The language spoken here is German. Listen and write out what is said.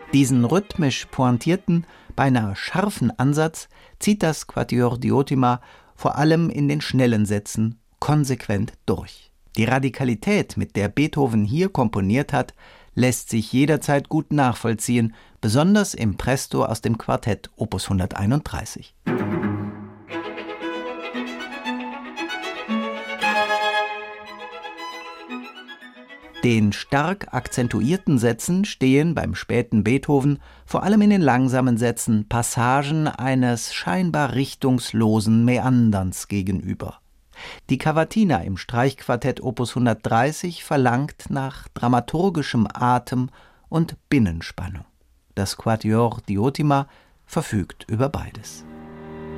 Diesen rhythmisch pointierten, beinahe scharfen Ansatz zieht das Quatuor Diotima vor allem in den schnellen Sätzen konsequent durch. Die Radikalität, mit der Beethoven hier komponiert hat, lässt sich jederzeit gut nachvollziehen, besonders im Presto aus dem Quartett Opus 131. Den stark akzentuierten Sätzen stehen beim späten Beethoven vor allem in den langsamen Sätzen Passagen eines scheinbar richtungslosen Meanderns gegenüber. Die Cavatina im Streichquartett Opus 130 verlangt nach dramaturgischem Atem und Binnenspannung. Das Quatuor Diotima verfügt über beides.